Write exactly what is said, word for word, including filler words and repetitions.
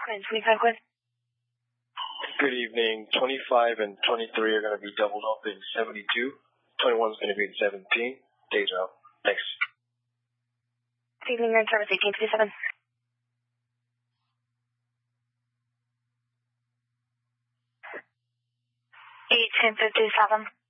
Quinn, twenty-five, Quinn. Good evening. twenty-five and twenty-three are going to be doubled up in seventy-two. twenty-one is going to be in seventeen. Days out. Thanks. Good evening, Grand Service eighteen fifty-seven. eighteen fifty-seven.